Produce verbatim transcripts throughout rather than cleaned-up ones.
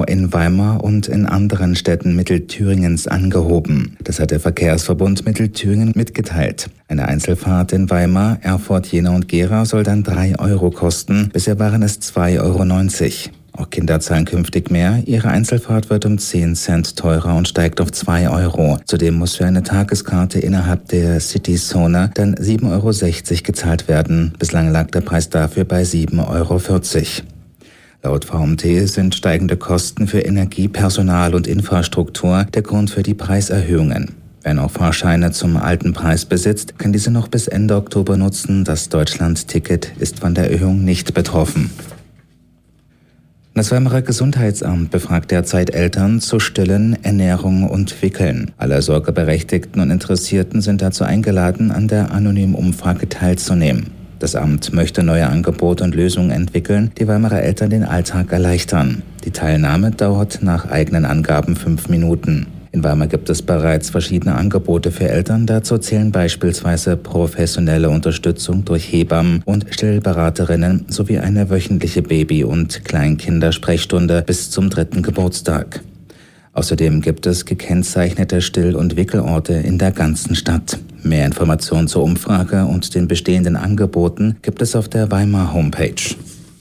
in Weimar und in anderen Städten Mittelthüringens angehoben. Das hat der Verkehrsverbund Mittelthüringen mitgeteilt. Eine Einzelfahrt in Weimar, Erfurt, Jena und Gera soll dann drei Euro kosten. Bisher waren es zwei Euro neunzig. Auch Kinder zahlen künftig mehr. Ihre Einzelfahrt wird um zehn Cent teurer und steigt auf zwei Euro. Zudem muss für eine Tageskarte innerhalb der City-Zone dann sieben Euro sechzig gezahlt werden. Bislang lag der Preis dafür bei sieben Euro vierzig. Laut V M T sind steigende Kosten für Energie, Personal und Infrastruktur der Grund für die Preiserhöhungen. Wer noch Fahrscheine zum alten Preis besitzt, kann diese noch bis Ende Oktober nutzen. Das Deutschland-Ticket ist von der Erhöhung nicht betroffen. Das Weimarer Gesundheitsamt befragt derzeit Eltern zu Stillen, Ernährung und Wickeln. Alle Sorgeberechtigten und Interessierten sind dazu eingeladen, an der anonymen Umfrage teilzunehmen. Das Amt möchte neue Angebote und Lösungen entwickeln, die Weimarer Eltern den Alltag erleichtern. Die Teilnahme dauert nach eigenen Angaben fünf Minuten. In Weimar gibt es bereits verschiedene Angebote für Eltern. Dazu zählen beispielsweise professionelle Unterstützung durch Hebammen und Stillberaterinnen sowie eine wöchentliche Baby- und Kleinkindersprechstunde bis zum dritten Geburtstag. Außerdem gibt es gekennzeichnete Still- und Wickelorte in der ganzen Stadt. Mehr Informationen zur Umfrage und den bestehenden Angeboten gibt es auf der Weimar Homepage.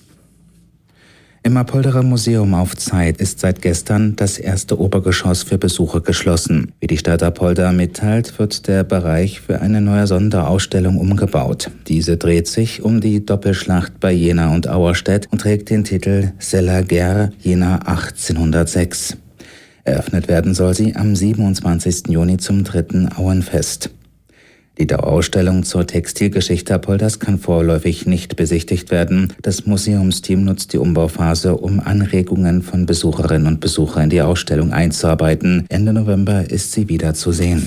Im Apolderer Museum auf Zeit ist seit gestern das erste Obergeschoss für Besucher geschlossen. Wie die Stadt Apolda mitteilt, wird der Bereich für eine neue Sonderausstellung umgebaut. Diese dreht sich um die Doppelschlacht bei Jena und Auerstedt und trägt den Titel C'est la guerre Jena achtzehnhundertsechs. Eröffnet werden soll sie am siebenundzwanzigsten Juni zum dritten Auenfest. Die Dauerausstellung zur Textilgeschichte Apolders kann vorläufig nicht besichtigt werden. Das Museumsteam nutzt die Umbauphase, um Anregungen von Besucherinnen und Besuchern in die Ausstellung einzuarbeiten. Ende November ist sie wieder zu sehen.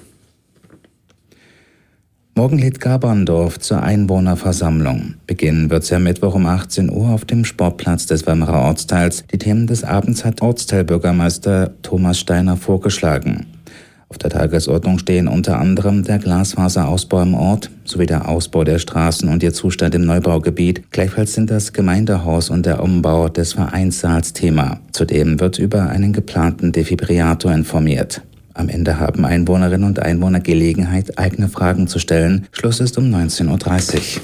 Morgen lädt Gaberndorf zur Einwohnerversammlung. Beginnen wird sie am Mittwoch um achtzehn Uhr auf dem Sportplatz des Weimarer Ortsteils. Die Themen des Abends hat Ortsteilbürgermeister Thomas Steiner vorgeschlagen. Auf der Tagesordnung stehen unter anderem der Glasfaserausbau im Ort sowie der Ausbau der Straßen und ihr Zustand im Neubaugebiet. Gleichfalls sind das Gemeindehaus und der Umbau des Vereinssaals Thema. Zudem wird über einen geplanten Defibrillator informiert. Am Ende haben Einwohnerinnen und Einwohner Gelegenheit, eigene Fragen zu stellen. Schluss ist um neunzehn Uhr dreißig.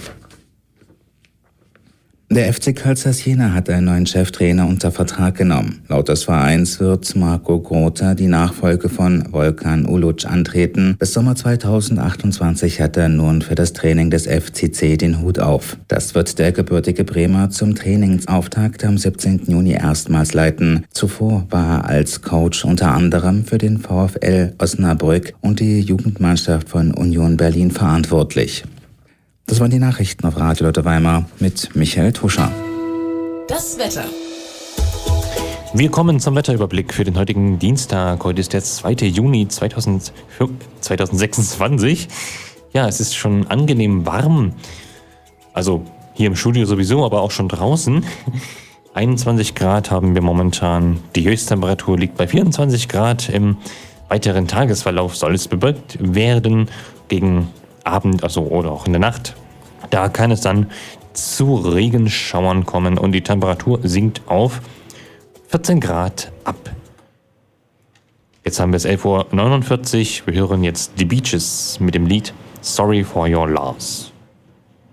Der F C Carl Zeiss Jena hat einen neuen Cheftrainer unter Vertrag genommen. Laut des Vereins wird Marco Grother die Nachfolge von Volkan Uluc antreten. Bis Sommer zweitausendachtundzwanzig hat er nun für das Training des F C C den Hut auf. Das wird der gebürtige Bremer zum Trainingsauftakt am siebzehnten Juni erstmals leiten. Zuvor war er als Coach unter anderem für den VfL Osnabrück und die Jugendmannschaft von Union Berlin verantwortlich. Das waren die Nachrichten auf Radio Lotte Weimar mit Michael Tuscher. Das Wetter. Wir kommen zum Wetterüberblick für den heutigen Dienstag. Heute ist der zweite Juni zweitausendsechsundzwanzig. Ja, es ist schon angenehm warm. Also hier im Studio sowieso, aber auch schon draußen. einundzwanzig Grad haben wir momentan. Die Höchsttemperatur liegt bei vierundzwanzig Grad. Im weiteren Tagesverlauf soll es bewölkt werden. Gegen Abend, also oder auch in der Nacht. Da kann es dann zu Regenschauern kommen und die Temperatur sinkt auf vierzehn Grad ab. Jetzt haben wir es elf Uhr neunundvierzig. Wir hören jetzt die Beaches mit dem Lied Sorry for Your Loss.